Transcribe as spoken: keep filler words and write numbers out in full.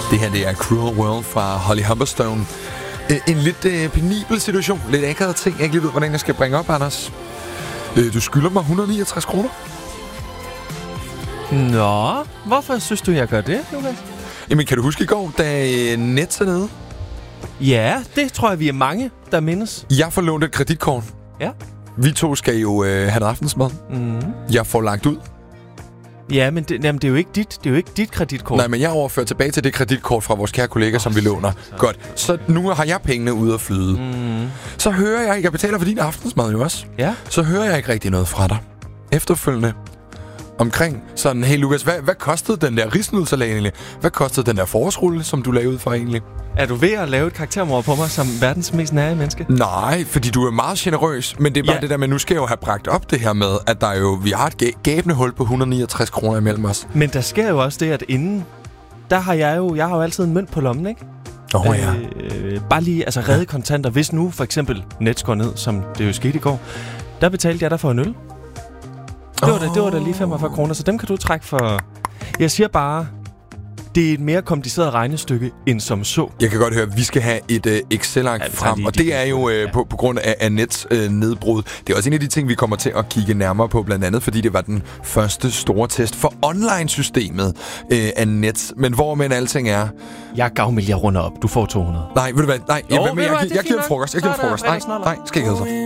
Det her, det er Cruel World fra Holly Humberstone. En lidt øh, penibel situation. Lidt akavet ting. Jeg ikke lige ved, hvordan jeg skal bringe op, Anders. Øh, du skylder mig et hundrede og niogtres kroner. Nå, hvorfor synes du, jeg gør det, Lukas? Jamen, kan du huske i går, da øh, Nets er nede? Ja, det tror jeg, vi er mange, der mindes. Jeg får lånt et kreditkort. Ja. Vi to skal jo øh, have noget aftensmad. Mm. Jeg får lagt ud. Ja, men det, jamen, det er jo ikke dit, det er jo ikke dit kreditkort. Nej, men jeg overfører tilbage til det kreditkort fra vores kære kollega, oh, som vi låner. Så. Godt. Så nu har jeg pengene ude at flyde. Mm. Så hører jeg ikke, jeg betaler for din aftensmad jo også. Ja. Så hører jeg ikke rigtig noget fra dig. Efterfølgende omkring sådan, hey Lukas, hvad, hvad kostede den der risnudsalat egentlig? Hvad kostede den der forårsrulle, som du lagde ud for egentlig? Er du ved at lave et karaktermord på mig som verdens mest nære menneske? Nej, fordi du er meget generøs, men det er bare ja. det der med, nu skal jeg jo have bragt op det her med, at der jo, vi har et gæ- gæbende hul på et hundrede og niogtres kroner imellem os. Men der sker jo også det, at inden, der har jeg jo, jeg har jo altid en mønt på lommen, ikke? Åh oh, ja. Øh, bare lige, altså redde ja. kontanter. Hvis nu for eksempel Nets går ned, som det jo skete i går, der betalte jeg der for en øl. Det var, oh. da, det var da lige femogfyrre kroner, så dem kan du trække for... Jeg siger bare, det er et mere kompliceret regnestykke end som så. Jeg kan godt høre, at vi skal have et uh, Excel-ark ja, frem, og det er jo uh, ja. på, på grund af, af Nets uh, nedbrud. Det er også en af de ting, vi kommer til at kigge nærmere på, blandt andet, fordi det var den første store test for online-systemet uh, af Nets. Men hvor med alting er... Jeg gavmild, jeg runder op. Du får to hundrede. Nej, ved du hvad? Nej, jo, hvad med, jeg, jeg, jeg, jeg giver en frokost. Jeg giver en frokost. Nej, nej, skal ikke hedde sig.